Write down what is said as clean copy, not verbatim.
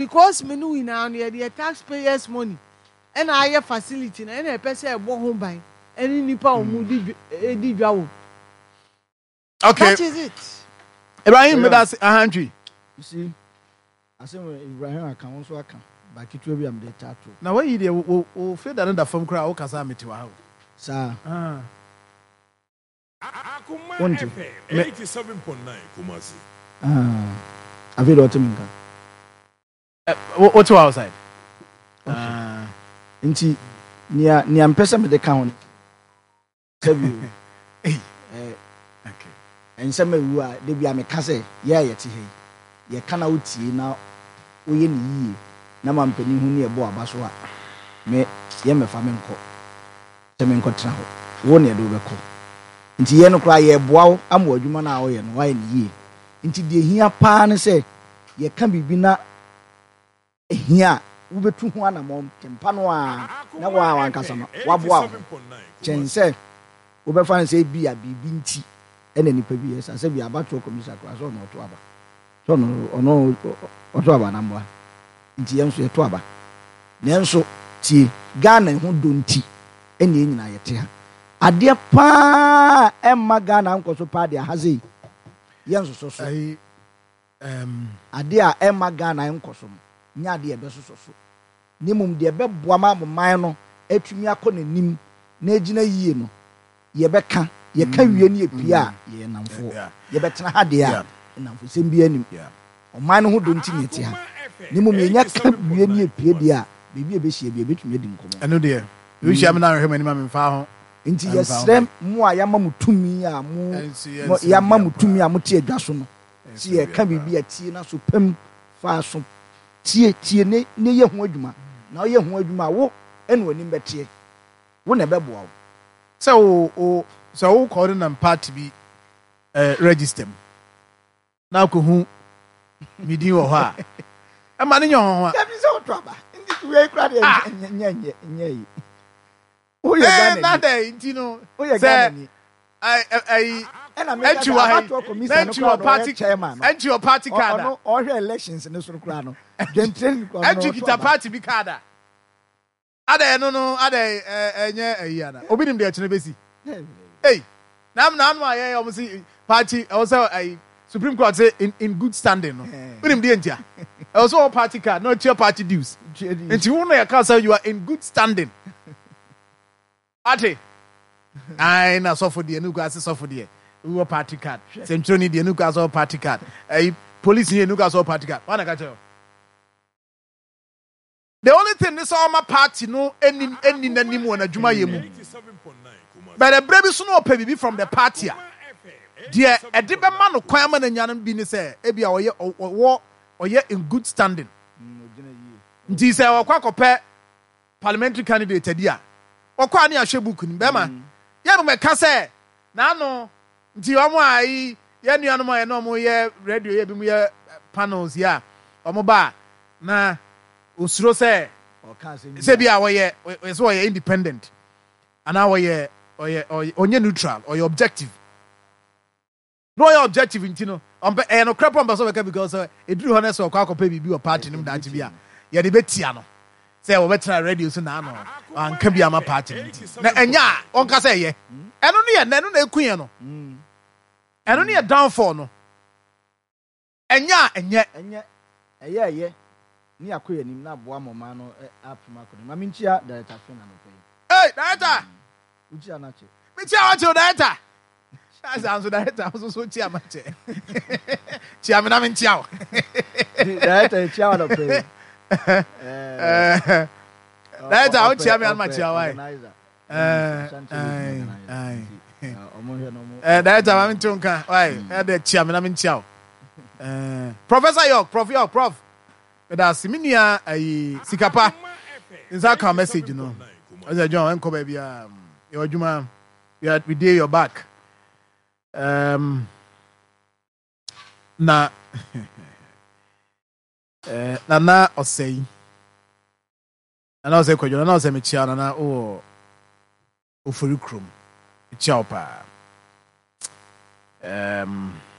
because me no now the taxpayers money and I facility na a person bo ho ban any nipa omu di dwa wo. Okay. That is it. Ibrahim, that's 100. You see, I say Ibrahim I can also account. But it will be am the tattoo. Now where you there o feel that under from crowd o kasa meti wa. Sir. Akuma FM 87.9 Kumasi. I feel what you What's outside? Inti ni mpesa me de count. Sebi. Okay. Ense me wu a de bia me ka say ye yete he. Ye kana utie na oye ni yie. Na mampani hu ne ebo aba so a me ye me fa me nko. Se me nko tra ho. Wo ne do be ko. Nti ye no kra ye boa wo amo adwuma na wo ye no wa ye ni yie. Nti de hia pa ne se ye ka bibi na ehia wo betu ho anamom tempa no a na wa wankasa no wa boa wo. Chense wo be fa ne se bi a bibi nti ene nipa bi esa se bi abato commission kra so no to aba. So no ono oto aba na mboa. Nti yenso yeto aba. Nenso ti Ghana ho donti ene nyina yete ha. Ade pa emma Ghana nkoso pa de haze. Yenso so. Ade a emma Ghana nkoso. Nya de ebe so. Nimum de ebe boama man no atumi akonanim na agina yie no. Ye beka ye ka wie ne epia ye namfo. Ye betena ha de a namfo sembi anim. Oman no ho donti nyete ha. Nimum ye nya ka wie ne epia de a bebi ebehie bi ebetumi adi nkomo. Eno de. We share me na hwe mani ma me fa ho. Nti yesrem mu a yama mutumi a mu yama mutumi a mutie adwaso no. Si ye ka bibi atie na so pem fa so tie ne ye ho adwuma. Na ye ho adwuma wo ene wani betie. Wo na beboa wo. So call them party be register. Now ko hu midi wo ho a. E ma ne nyo ho a. Ya bi so traba. Ndi we kra de nye. Oh yeah, that day, you know. Oh yeah, and your party card. All your elections in this crowd. And you get a party be card. Ade no ade yana. Obi nim de chene besi. Hey. Now I almost see party also a Supreme Court say in good standing no. We nim de ntia. Also party card, not your party dues. And you know your council you are in good standing. Ate. I na so for the new guys so for the we were party card. Centroni the new guys party card. Police here new guys party card. Wanna catch you. The only thing this all my party no any nanimu na adwuma yemu. But the baby so no pay be from the party. Dear a dibe man no kwan ma na nyanam bi ni say e bia oye in good standing. Nti say wakwa kopɛ parliamentary candidate dia. Okwa ni ahwe book ni bema ye no meka se na no nti omo ai ye nuanom aye no mo ye radio ye bi mu ye panels ya omo ba na osuro se bia we so ye independent ana we onye neutral or objective no your objective nti no ombe e no crap on so because e duru honest okwa akopɛ bibi o party nim da bia ye de betia no say we betra radio so na no anka bia ma party na enya onka say ye eno ne na ekuye no eno ne downfall no enya eye ni akoye nim na boa mama no apima ko ma minchia director fe na no pe hey director uchi anache minchia wa cho director shaza anzo director so chia ma che chia me na minchia director chia no pe That's how Chiami and Machiawai. That's how I'm Tunka. Why? The Chiaman, I'm in Chow. Professor York, Prof. But that's Siminia, a Sikapa. Is that our message, you know? As a John, Uncle Baby, your Juma, we dare your back. Na. Nana or say, and I say, could you not say me chiana or for you, Chopper?